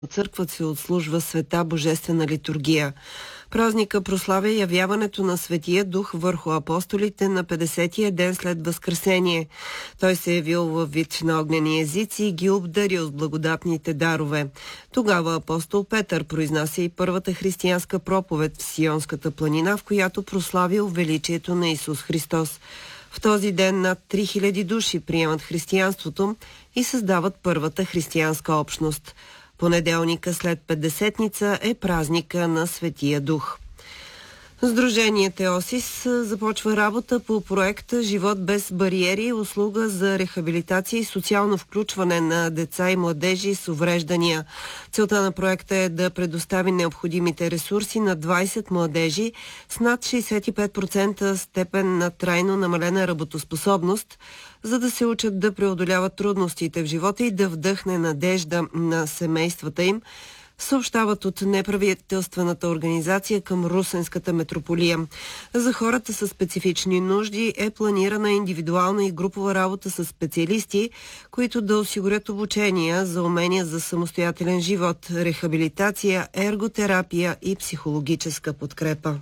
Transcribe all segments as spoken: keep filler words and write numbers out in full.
църквата се отслужва света божествена литургия. Празника прославя явяването на Светия Дух върху апостолите на петдесетия ден след Възкресение. Той се е явил във вид на огнени езици и ги обдарил с благодатните дарове. Тогава апостол Петър произнася и първата християнска проповед в Сионската планина, в която прославил величието на Исус Христос. В този ден над три хиляди души приемат християнството и създават първата християнска общност. Понеделника след Петдесетница е празника на Светия Дух. Сдружение Теосис започва работа по проекта «Живот без бариери», услуга за рехабилитация и социално включване на деца и младежи с увреждания. Целта на проекта е да предостави необходимите ресурси на двайсет младежи с над шейсет и пет процента степен на трайно намалена работоспособност, за да се учат да преодоляват трудностите в живота и да вдъхне надежда на семействата им, съобщават от неправителствената организация към Русенската митрополия. За хората с специфични нужди е планирана индивидуална и групова работа с специалисти, които да осигурят обучения за умения за самостоятелен живот, рехабилитация, ерготерапия и психологическа подкрепа.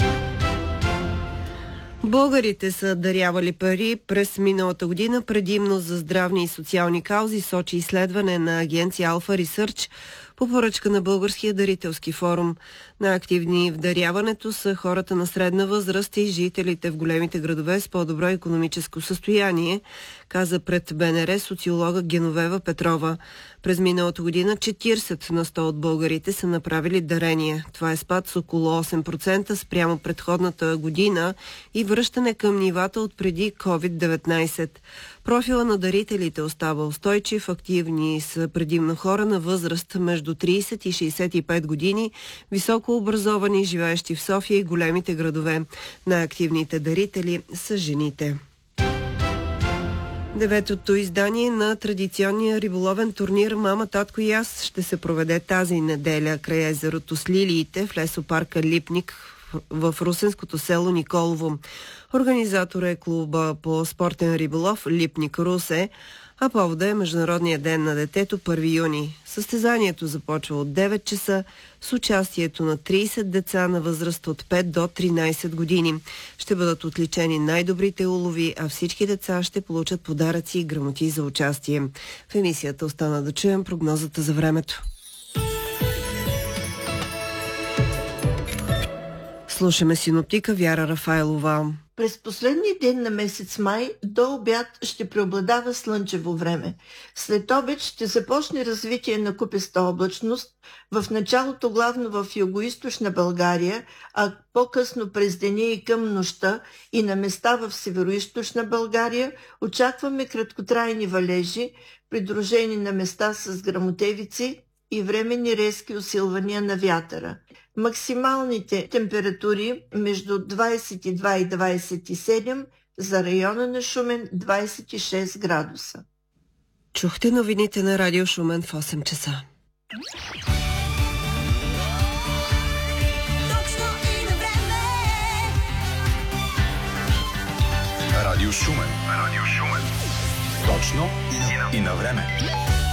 Българите са дарявали пари през миналата година предимно за здравни и социални каузи, сочи изследване на агенция Alpha Research по поръчка на Българския дарителски форум. Най-активни в даряването са хората на средна възраст и жителите в големите градове с по-добро икономическо състояние, каза пред БНР социолога Геновева Петрова. През миналата година четирийсет на сто от българите са направили дарения. Това е спад с около осем процента спрямо предходната година и връщане към нивата от преди ковид деветнайсет. Профила на дарителите остава устойчив, активни са предимно хора на възраст между трийсет и шейсет и пет години, високо образовани, живеещи в София и големите градове. Най-активните дарители са жените. Деветото издание на традиционния риболовен турнир «Мама, татко и аз» ще се проведе тази неделя край езерото с лилиите в лесопарка Липник в русенското село Николово. Организатор е клуба по спортен риболов Липник Русе, а повода е Международния ден на детето първи юни. Състезанието започва от девет часа с участието на трийсет деца на възраст от пет до тринайсет години. Ще бъдат отличени най-добрите улови, а всички деца ще получат подаръци и грамоти за участие. В емисията остана да чуем прогнозата за времето. Слушаме синоптика Вяра Рафайлова. През последния ден на месец май до обяд ще преобладава слънчево време. След обед ще започне развитие на купеста облачност, в началото главно в югоизточна България, а по-късно през деня и към нощта и на места в североизточна България очакваме краткотрайни валежи, придружени на места с гръмотевици и временни резки усилвания на вятъра. Максималните температури между двайсет и два и двайсет и седем, за района на Шумен двайсет и шест градуса. Чухте новините на Радио Шумен в осем часа. Радио Шумен. Радио Шумен. Точно и на време.